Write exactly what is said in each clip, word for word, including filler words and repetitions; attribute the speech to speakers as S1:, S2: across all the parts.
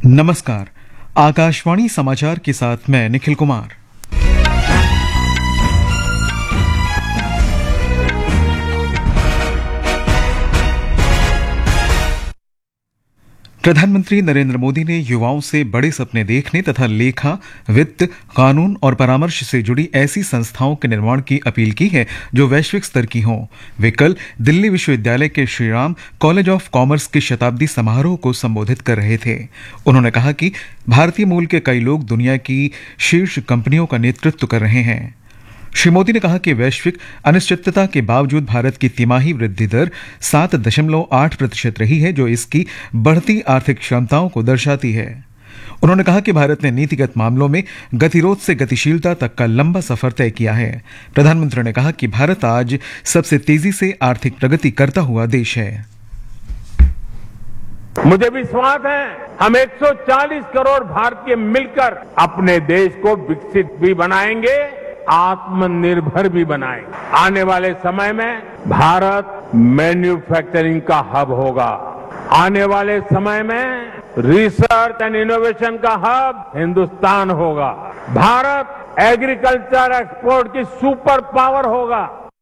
S1: नमस्कार। आकाशवाणी समाचार के साथ मैं निखिल कुमार। प्रधानमंत्री नरेंद्र मोदी ने युवाओं से बड़े सपने देखने तथा लेखा, वित्त, कानून और परामर्श से जुड़ी ऐसी संस्थाओं के निर्माण की अपील की है जो वैश्विक स्तर की हों। वे कल दिल्ली विश्वविद्यालय के श्रीराम कॉलेज ऑफ कॉमर्स के शताब्दी समारोह को संबोधित कर रहे थे। उन्होंने कहा कि भारतीय मूल के कई लोग दुनिया की शीर्ष कंपनियों का नेतृत्व कर रहे हैं। श्री मोदी ने कहा कि वैश्विक अनिश्चितता के बावजूद भारत की तिमाही वृद्धि दर सात दशमलव आठ प्रतिशत रही है, जो इसकी बढ़ती आर्थिक क्षमताओं को दर्शाती है। उन्होंने कहा कि भारत ने नीतिगत मामलों में गतिरोध से गतिशीलता तक का लंबा सफर तय किया है। प्रधानमंत्री ने कहा कि भारत आज सबसे तेजी से आर्थिक प्रगति करता हुआ देश है।
S2: मुझे विश्वास है हम एक सौ चालीस करोड़ भारतीय मिलकर अपने देश को विकसित भी बनाएंगे, आत्मनिर्भर भी बनाएंगे। आने वाले समय में भारत मैन्युफैक्चरिंग का हब होगा। आने वाले समय में रिसर्च एंड इनोवेशन का हब हिंदुस्तान होगा। भारत एग्रीकल्चर एक्सपोर्ट की सुपर पावर होगा।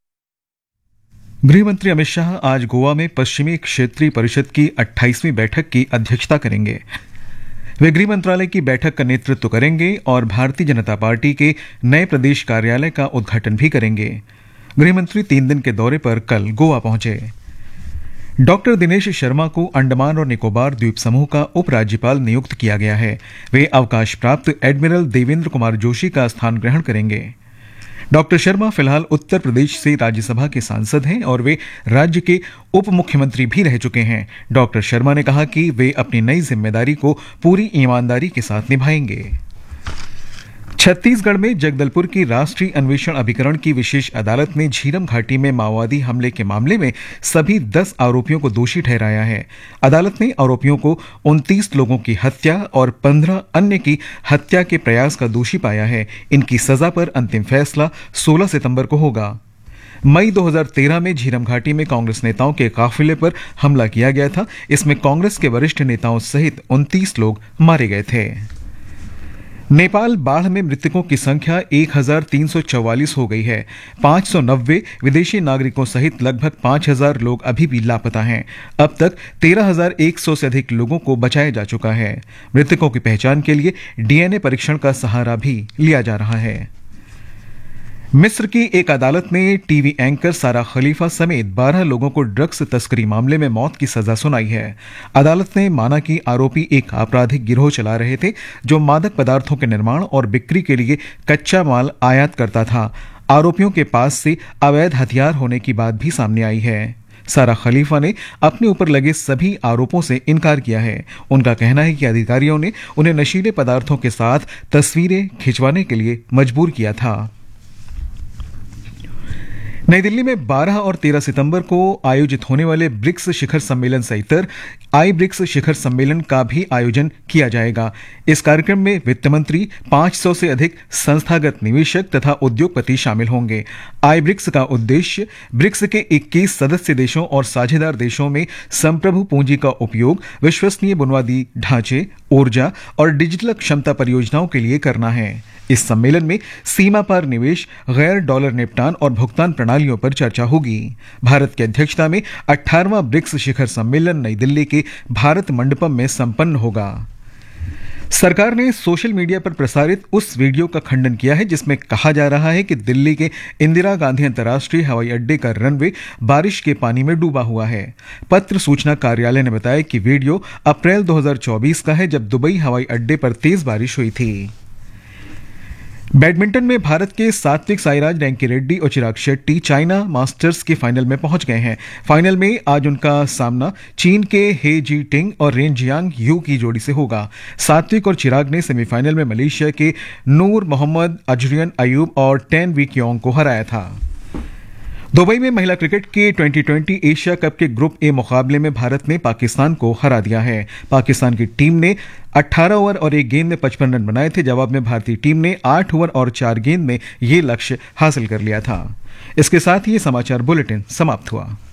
S1: गृहमंत्री अमित शाह आज गोवा में पश्चिमी क्षेत्रीय परिषद की अट्ठाईसवीं बैठक की अध्यक्षता करेंगे। वे गृह मंत्रालय की बैठक का नेतृत्व करेंगे और भारतीय जनता पार्टी के नए प्रदेश कार्यालय का उद्घाटन भी करेंगे। गृहमंत्री तीन दिन के दौरे पर कल गोवा पहुंचे। डॉक्टर दिनेश शर्मा को अंडमान और निकोबार द्वीप समूह का उपराज्यपाल नियुक्त किया गया है। वे अवकाश प्राप्त एडमिरल देवेंद्र कुमार जोशी का स्थान ग्रहण करेंगे। डॉक्टर शर्मा फिलहाल उत्तर प्रदेश से राज्यसभा के सांसद हैं और वे राज्य के उप मुख्यमंत्री भी रह चुके हैं। डॉक्टर शर्मा ने कहा कि वे अपनी नई जिम्मेदारी को पूरी ईमानदारी के साथ निभाएंगे। छत्तीसगढ़ में जगदलपुर की राष्ट्रीय अन्वेषण अभिकरण की विशेष अदालत ने झीरम घाटी में माओवादी हमले के मामले में सभी दस आरोपियों को दोषी ठहराया है। अदालत ने आरोपियों को उनतीस लोगों की हत्या और पंद्रह अन्य की हत्या के प्रयास का दोषी पाया है। इनकी सजा पर अंतिम फैसला सोलह सितंबर को होगा। मई दो हज़ार तेरह में झीरम घाटी में कांग्रेस नेताओं के काफिले पर हमला किया गया था। इसमें कांग्रेस के वरिष्ठ नेताओं सहित उनतीस लोग मारे गए थे। नेपाल बाढ़ में मृतकों की संख्या एक हजार तीन सौ चौवालीस हो गई है। पांच सौ नब्बे विदेशी नागरिकों सहित लगभग पांच हजार लोग अभी भी लापता हैं। अब तक तेरह हजार एक सौ से अधिक लोगों को बचाया जा चुका है। मृतकों की पहचान के लिए डीएनए परीक्षण का सहारा भी लिया जा रहा है। मिस्र की एक अदालत ने टीवी एंकर सारा खलीफा समेत बारह लोगों को ड्रग्स तस्करी मामले में मौत की सजा सुनाई है। अदालत ने माना कि आरोपी एक आपराधिक गिरोह चला रहे थे जो मादक पदार्थों के निर्माण और बिक्री के लिए कच्चा माल आयात करता था। आरोपियों के पास से अवैध हथियार होने की बात भी सामने आई है। सारा खलीफा ने अपने ऊपर लगे सभी आरोपों से इनकार किया है। उनका कहना है कि अधिकारियों ने उन्हें नशीले पदार्थों के साथ तस्वीरें खिंचवाने के लिए मजबूर किया था। नई दिल्ली में बारह और तेरह सितंबर को आयोजित होने वाले ब्रिक्स शिखर सम्मेलन सहित आई ब्रिक्स शिखर सम्मेलन का भी आयोजन किया जाएगा। इस कार्यक्रम में वित्त मंत्री, पाँच सौ से अधिक संस्थागत निवेशक तथा उद्योगपति शामिल होंगे। आई ब्रिक्स का उद्देश्य ब्रिक्स के इक्कीस सदस्य देशों और साझेदार देशों में संप्रभु पूंजी का उपयोग विश्वसनीय बुनियादी ढांचे, ऊर्जा और डिजिटल क्षमता परियोजनाओं के लिए करना है। इस सम्मेलन में सीमा पार निवेश, गैर डॉलर निपटान और भुगतान प्रणालियों पर चर्चा होगी। भारत की अध्यक्षता में अठारहवां ब्रिक्स शिखर सम्मेलन नई दिल्ली के भारत मंडपम में संपन्न होगा। सरकार ने सोशल मीडिया पर प्रसारित उस वीडियो का खंडन किया है जिसमें कहा जा रहा है कि दिल्ली के इंदिरा गांधी अंतर्राष्ट्रीय हवाई अड्डे का रनवे बारिश के पानी में डूबा हुआ है। पत्र सूचना कार्यालय ने बताया कि वीडियो अप्रैल दो हज़ार चौबीस का है, जब दुबई हवाई अड्डे पर तेज बारिश हुई थी। बैडमिंटन में भारत के सात्विक साईराज, रैंकी रेड्डी और चिराग शेट्टी चाइना मास्टर्स के फाइनल में पहुंच गए हैं। फाइनल में आज उनका सामना चीन के हे जी टिंग और रेन जियांग यू की जोड़ी से होगा। सात्विक और चिराग ने सेमीफाइनल में मलेशिया के नूर मोहम्मद अजरियन अयूब और टेन वी क्योंग को हराया था। दुबई में महिला क्रिकेट के ट्वेंटी ट्वेंटी एशिया कप के ग्रुप ए मुकाबले में भारत ने पाकिस्तान को हरा दिया है। पाकिस्तान की टीम ने अठारह ओवर और एक गेंद में पचपन रन बनाए थे। जवाब में भारतीय टीम ने आठ ओवर और चार गेंद में ये लक्ष्य हासिल कर लिया था। इसके साथ ही ये समाचार बुलेटिन समाप्त हुआ।